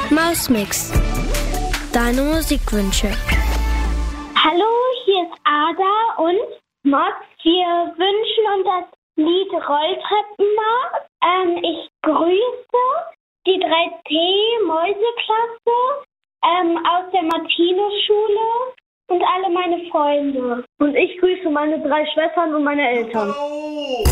Mausmix. Deine Musikwünsche. Hallo, hier ist Ada und Mods. Wir wünschen uns das Lied Rolltreppenmaus. Ich grüße die 3T-Mäuseklasse aus der Martinus-Schule und alle meine Freunde. Und ich grüße meine 3 Schwestern und meine Eltern.